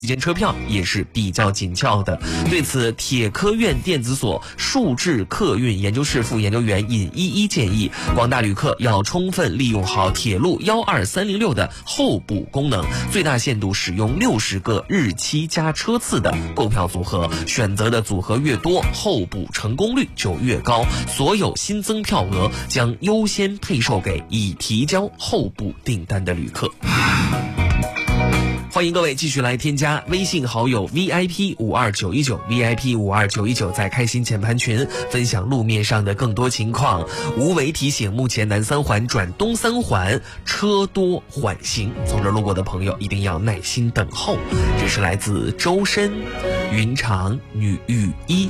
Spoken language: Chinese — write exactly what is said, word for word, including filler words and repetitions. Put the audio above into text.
间车票也是比较紧俏的。对此，铁科院电子所数智客运研究室副研究员尹依依建议，广大旅客要充分利用好铁路幺二三零六的候补功能，最大限度使用六十个日期加车次的购票组合，选择的组合越多，候补成功率就越高。所有新增票额将优先配售给已提交候补订单的旅客。欢迎各位继续来添加微信好友 V I P 五二九一九 V I P 五二九一九，在开心键盘群分享路面上的更多情况。无为提醒，目前南三环转东三环车多缓行，从这路过的朋友一定要耐心等候。这是来自周深，云长女雨衣。